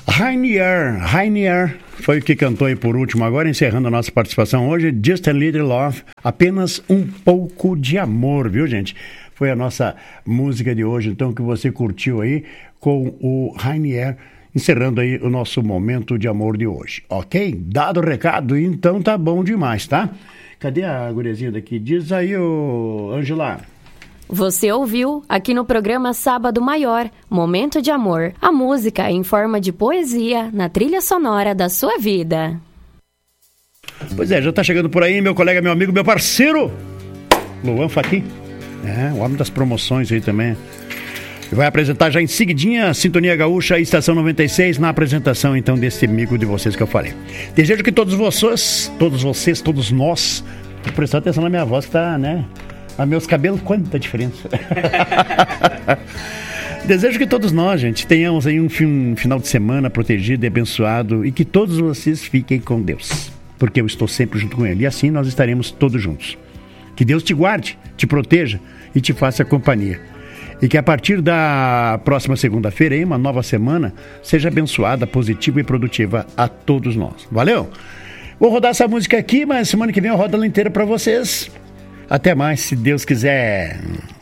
Rainier foi o que cantou aí por último agora, encerrando a nossa participação hoje. Just a Little Love, apenas um pouco de amor, viu, gente? Foi a nossa música de hoje, então, que você curtiu aí com o Rainier, encerrando aí o nosso momento de amor de hoje, ok? Dado o recado, então tá bom demais, tá? Cadê a guriazinha daqui? Diz aí, ô Angela. Você ouviu aqui no programa Sábado Maior, Momento de Amor, a música em forma de poesia na trilha sonora da sua vida. Pois é, já tá chegando por aí meu colega, meu amigo, meu parceiro, Luan Fachin, o homem das promoções aí também. Vai apresentar já em seguidinha a Sintonia Gaúcha, Estação 96, na apresentação então desse amigo de vocês que eu falei. Desejo que todos nós, prestar atenção na minha voz que tá, né? A meus cabelos, quanta diferença. Desejo que todos nós, gente, tenhamos aí um final de semana protegido e abençoado e que todos vocês fiquem com Deus, porque eu estou sempre junto com Ele e assim nós estaremos todos juntos. Que Deus te guarde, te proteja e te faça companhia. E que a partir da próxima segunda-feira, aí, uma nova semana, seja abençoada, positiva e produtiva a todos nós. Valeu? Vou rodar essa música aqui, mas semana que vem eu rodo ela inteira para vocês. Até mais, se Deus quiser.